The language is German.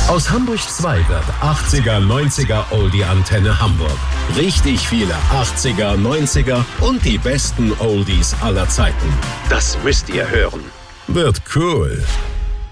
Aus Hamburg 2 wird 80er, 90er Oldie-Antenne Hamburg. Richtig viele 80er, 90er und die besten Oldies aller Zeiten. Das müsst ihr hören. Wird cool.